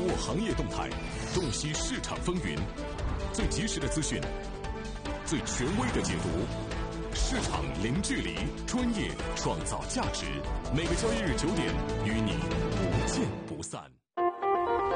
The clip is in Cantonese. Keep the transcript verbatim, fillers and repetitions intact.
握行业动态，洞悉市场风云，最及时的资讯，最权威的解读，市场零距离，专业创造价值。每个交易日九点，与你不见不散。